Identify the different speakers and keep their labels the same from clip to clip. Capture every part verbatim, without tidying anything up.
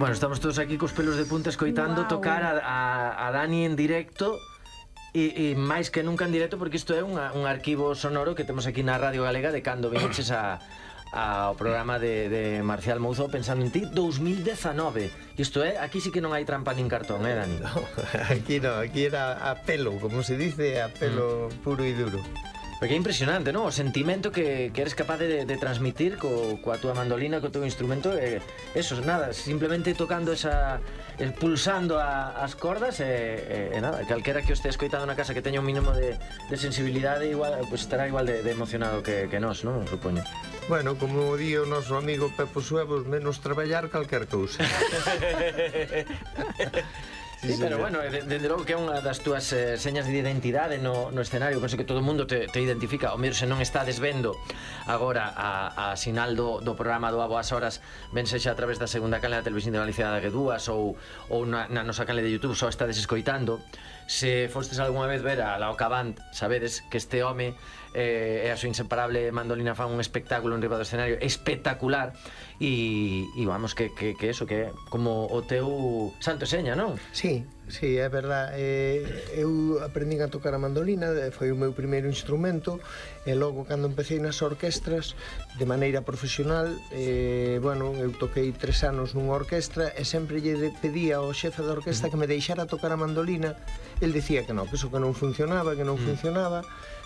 Speaker 1: Bueno, estamos todos aquí cos pelos de punta escoitando wow. tocar a, a, a Dani en directo e, e máis que nunca en directo, porque isto é unha, un arquivo sonoro que temos aquí na Radio Galega de cando viñeches a ao programa de, de Marcial Mouzo Pensando en Ti dos mil dezanove. Isto é, aquí sí que non hai trampa nin cartón, eh, Dani?
Speaker 2: No, aquí no, aquí era a pelo, como se dice, a pelo mm. puro e duro.
Speaker 1: Porque é impresionante, non? O sentimento que, que eres capaz de, de transmitir co, coa túa mandolina, co teu instrumento, eh, eso, nada, simplemente tocando esa, el, pulsando a, as cordas e, e, e nada, calquera que o este escoitado na casa que teña un mínimo de, de sensibilidade igual, pues estará igual de, de emocionado que, que nós, non? Supoño.
Speaker 2: Bueno, como di o noso amigo Pepo Suevos, menos traballar calquer cousa.
Speaker 1: Sí, sí, pero bueno, desde de logo que é unha das túas eh, señas de identidade no, no escenario. Penso que todo o mundo te, te identifica. O mellor se non estades vendo agora a, a sinal do, do programa do A Boas Horas, ben sexa a través da segunda canle da Televisión de Galicia da G dúas ou, ou na, na nosa canle de YouTube, só estades escoitando. Se fostes algunha vez ver a Laoca Band, sabedes que este home eh, é a súa inseparable mandolina, fan un espectáculo en riba do escenario espectacular e, e vamos, que, que, que eso, que é como o teu santo seña, non?
Speaker 2: Sí, sí, é verdad. eh, Eu aprendín a tocar a mandolina, foi o meu primeiro instrumento, e logo cando empecé nas orquestras de maneira profesional, eh, bueno, eu toquei tres anos nunha orquestra e sempre lle pedía ao xefe da orquestra que me deixara tocar a mandolina. El dicía que non, que eso que non funcionaba, que non mm. funcionaba.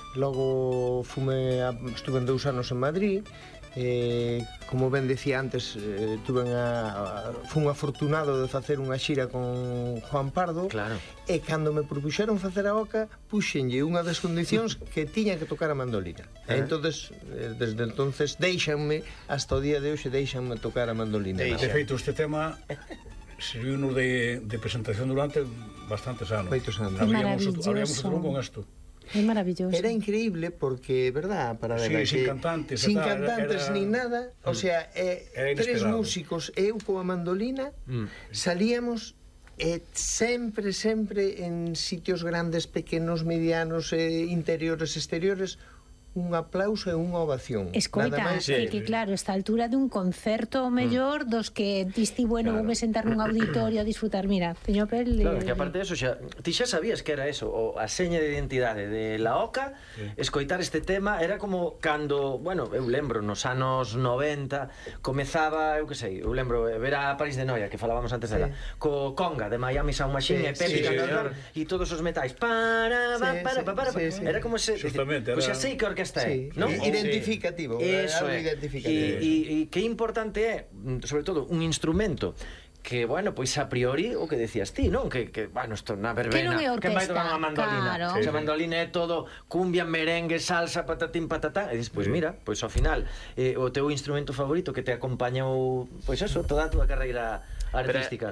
Speaker 2: Logo fume a, estuve en dous anos en Madrid. Eh, como ben decía antes, eh, tuve a, fun afortunado de facer unha xira con Juan Pardo.
Speaker 1: Claro.
Speaker 2: E cando me propuxeron facer a oca, puxenlle unha das condicións que tiña que tocar a mandolina. Eh? E entonces, eh, desde entonces deixanme, hasta o día de hoxe deixanme tocar a mandolina.
Speaker 3: De, de feito, este tema serviu-nos de, de presentación durante bastantes anos.
Speaker 2: Feitos anos.
Speaker 3: Habríamos outro con isto.
Speaker 4: É maravilloso.
Speaker 2: Era increíble porque, verdad, para
Speaker 3: sí,
Speaker 2: ver
Speaker 3: sin
Speaker 2: que
Speaker 3: cantantes,
Speaker 2: sin
Speaker 3: tal,
Speaker 2: cantantes
Speaker 3: era,
Speaker 2: ni nada,
Speaker 3: mm,
Speaker 2: o sea, eh, tres músicos e eu coa mandolina, mm. salíamos e sempre, sempre en sitios grandes, pequenos, medianos, eh, interiores, exteriores, un aplauso e unha ovación.
Speaker 4: Escoita, que, que claro, esta altura dun concerto mellor mm. dos que diste, bueno, claro, vou me sentar nun auditorio a disfrutar, mira, teño pel...
Speaker 1: Claro, que aparte de eso, xa, ti xa sabías que era eso, o a seña de identidade de la oca, sí. Escoitar este tema era como cando, bueno, eu lembro, nos anos noventa, comezaba, eu que sei, eu lembro, ver a París de Noia, que falábamos antes dela, sí. Co Conga, de Miami Sound Machine, sí, e Pepe, sí, sí, e todos os metais, para, para, para, para, para, sí, sí. Era como ese...
Speaker 3: Justamente,
Speaker 1: era... Pois xa sei que orquestra está
Speaker 2: sí,
Speaker 1: ¿no?
Speaker 2: Identificativo,
Speaker 1: eso
Speaker 2: é, identificativo.
Speaker 1: E que importante é, sobre todo, un instrumento que, bueno, pois a priori o que decías ti, non? Que, que bueno, isto na verbena, que vai tocar unha mandolina, claro. Sí, a mandolina é todo cumbia, merengue, salsa, patatín, patatá, e despois, sí. Mira, pois ao final eh, o teu instrumento favorito que te acompañou, pois eso, toda a túa carreira artística.